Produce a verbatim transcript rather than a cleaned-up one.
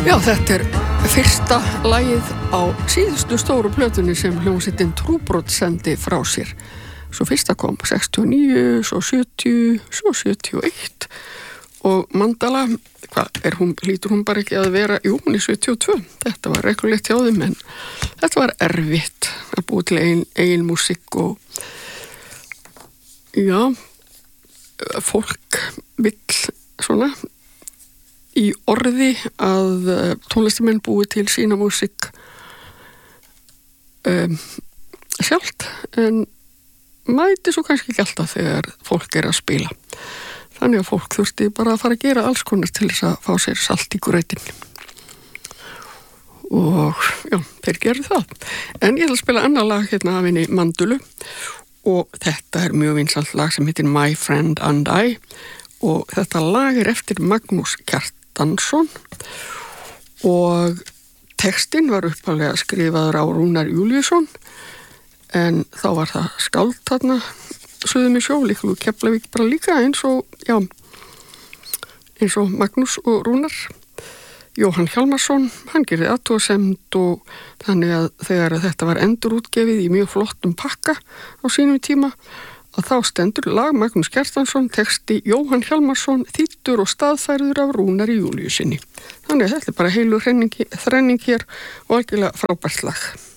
Já, þetta er fyrsta lagið á síðustu stóru plötunni sem hljómsveitin Trúbrot sendi frá sér. Svo fyrsta kom sextíu og níu, svo sjötíu, svo sjötíu og eitt og Mandala, hvað er hún, lítur hún bara ekki að vera, jú, hún er sjötíu og tvö. Þetta var reglulegt hjá þeim, en þetta var erfitt að búa til eigin, eigin músík og já, fólk vill svona í orði að tónlistamenn búi til sína músík um, sjálft, en mæti svo kannski ekki alltaf þegar fólk er að spila. Þannig að fólk þurfti bara að fara að gera alls konar til þess að fá sér salt í grautin. Og já, þeir gerðu það. En ég ætla að spila annað lag hérna af henni Mandulu og þetta er mjög vinsælt lag sem heitir My Friend and I og þetta lag er eftir Magnús Kjartansson og textinn var upphaflega skrifaður á Rúnar Júlíusson en þá var það skáld þarna suðum í sjó, líka úr Keflavík bara líka eins og, já, eins og Magnús og Rúnar. Jóhann Hjálmarsson, hann gerði athugasemd og þannig að þegar þetta var endurútgefið í mjög flottum pakka á sínum tíma að þá stendur lag Magnús Kjartansson, texti Jóhann Hjálmarsson, þýddur og staðfærður af Rúnari Júlíusinni. Þannig að þetta er bara heilu þrenning hér og algjörlega frábært lag.